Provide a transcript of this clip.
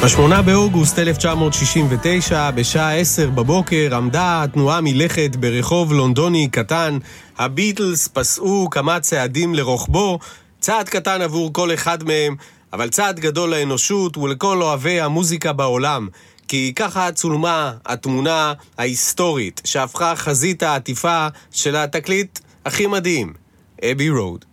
ב-8 באוגוסט 1969, בשעה 10 בבוקר, עמדה התנועה מלכת ברחוב לונדוני קטן. הביטלס פסעו כמה צעדים לרוחבו, צעד קטן עבור כל אחד מהם, אבל צעד גדול לאנושות ולכל אוהבי המוזיקה בעולם. כי ככה צולמה התמונה ההיסטורית שהפכה חזית העטיפה של התקליט הכי מדהים, אבי רוד.